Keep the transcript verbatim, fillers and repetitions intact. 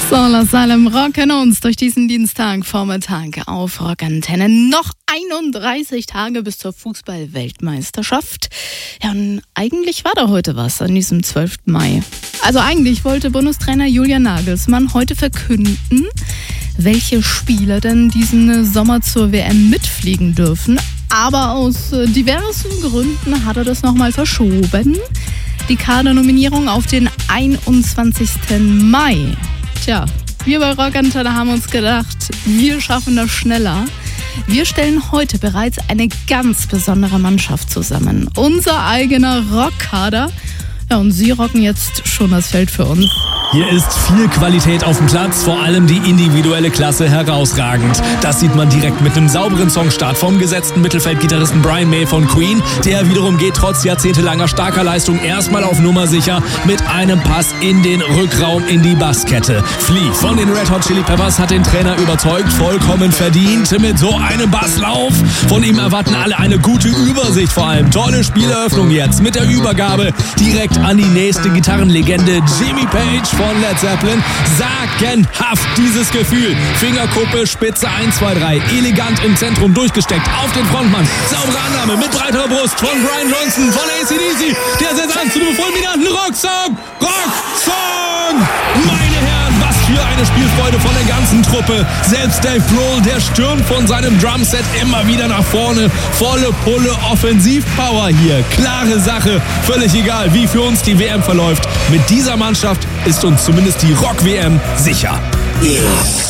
So, Los Salem rocken uns durch diesen Dienstagvormittag auf Rockantenne. Noch einunddreißig Tage bis zur Fußball-Weltmeisterschaft. Ja, und eigentlich war da heute was an diesem zwölften Mai. Also eigentlich wollte Bundestrainer Julian Nagelsmann heute verkünden, welche Spieler denn diesen Sommer zur W M mitfliegen dürfen. Aber aus diversen Gründen hat er das nochmal verschoben. Die Kadernominierung auf den einundzwanzigsten Mai. Tja, wir bei Rockantenne haben uns gedacht, wir schaffen das schneller. Wir stellen heute bereits eine ganz besondere Mannschaft zusammen. Unser eigener Rockkader. Ja, und Sie rocken jetzt schon das Feld für uns. Hier ist viel Qualität auf dem Platz, vor allem die individuelle Klasse herausragend. Das sieht man direkt mit einem sauberen Songstart vom gesetzten Mittelfeldgitarristen Brian May von Queen. Der wiederum geht trotz jahrzehntelanger starker Leistung erstmal auf Nummer sicher mit einem Pass in den Rückraum in die Basskette. Flea von den Red Hot Chili Peppers hat den Trainer überzeugt, vollkommen verdient mit so einem Basslauf. Von ihm erwarten alle eine gute Übersicht vor allem. Tolle Spieleröffnung jetzt mit der Übergabe direkt an die nächste Gitarrenlegende Jimmy Page von Led Zeppelin. Sagenhaft dieses Gefühl. Fingerkuppe, Spitze eins, zwei, drei. Elegant im Zentrum durchgesteckt. Auf den Frontmann. Saubere Annahme mit breiterer Brust von Brian Johnson von A C D C. Der setzt an zu einem fulminanten Rocksong. Rocksong! Meine Herren, was für eine Spielfreude von der ganzen Truppe. Selbst Dave Grohl, der stürmt von seinem Drumset immer wieder nach vorne. Volle Pulle Offensivpower hier. Klare Sache. Völlig egal, wie für uns die W M verläuft. Mit dieser Mannschaft ist uns zumindest die Rock-W M sicher. Yeah.